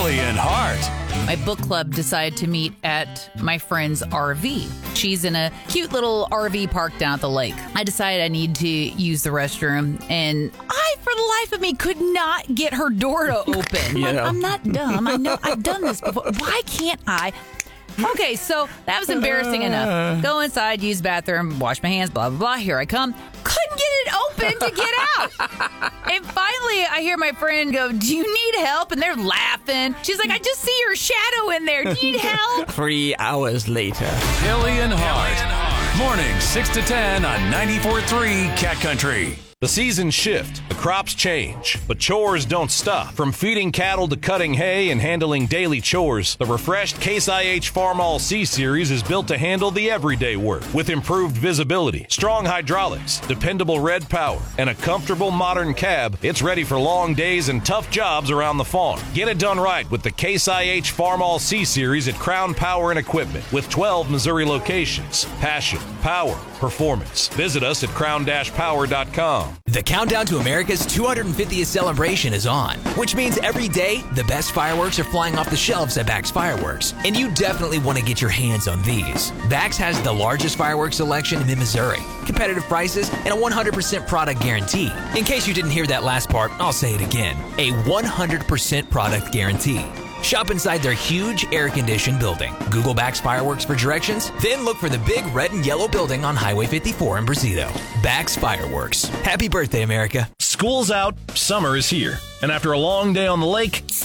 Billy and Hart. My book club decided to meet at my friend's RV. She's in a cute little RV park down at the lake. I decided I need to use the restroom, and I, for the life of me, could not get her door to open. I'm not dumb. I know I've done this before. Why can't I? Okay, so that was embarrassing enough. Go inside, use bathroom, wash my hands, blah, blah, blah. Here I come. Couldn't get it open to get out. And finally, I hear my friend go, "Do you need help?" And they're laughing. She's like, "I just see your shadow in there. Do you need help?" 3 hours later. Billy and Hart. Mornings 6 to 10 on 94.3 Cat Country. The seasons shift, the crops change, but chores don't stop. From feeding cattle to cutting hay and handling daily chores, the refreshed Case IH Farmall C-Series is built to handle the everyday work. With improved visibility, strong hydraulics, dependable red power, and a comfortable modern cab, it's ready for long days and tough jobs around the farm. Get it done right with the Case IH Farmall C-Series at Crown Power and Equipment with 12 Missouri locations. Passion, power, performance. Visit us at crown-power.com. The countdown to America's 250th celebration is on, which means every day, the best fireworks are flying off the shelves at Bax Fireworks. And you definitely want to get your hands on these. Bax has the largest fireworks selection in Missouri, competitive prices, and a 100% product guarantee. In case you didn't hear that last part, I'll say it again. A 100% product guarantee. Shop inside their huge air-conditioned building. Google Bax Fireworks for directions, then look for the big red and yellow building on Highway 54 in Brazito. Bax Fireworks. Happy birthday, America. School's out, summer is here, and after a long day on the lake,